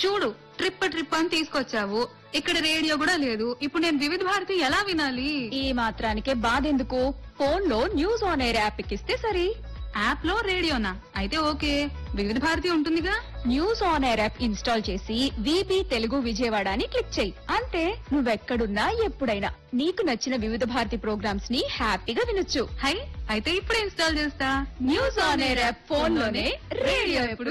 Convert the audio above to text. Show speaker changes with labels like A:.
A: చూడు ట్రిప్ అని తీసుకొచ్చావు, ఇక్కడ రేడియో కూడా లేదు. ఇప్పుడు నేను వివిధ భారతి ఎలా వినాలి?
B: ఈ మాత్రానికే బాధెందుకు, ఫోన్ లో న్యూస్ ఆన్ ఎయిర్ యాప్ ఎక్కిస్తే సరి.
A: యాప్ లో రేడియోనా? అయితే ఓకే, వివిధ భారతి ఉంటుందిగా.
B: News on air app install చేసి విబి తెలుగు విజయవాడ అని క్లిక్ చేయి. అంతే, నువ్వెక్కడున్నా ఎప్పుడైనా నీకు నచ్చిన వివిధ భారతి ప్రోగ్రామ్స్ ని హ్యాపీగా వినొచ్చు.
A: హై, అయితే ఇప్పుడే ఇన్స్టాల్ చేస్తా.
B: News on air app phone లోనే, రేడియో ఎప్పుడు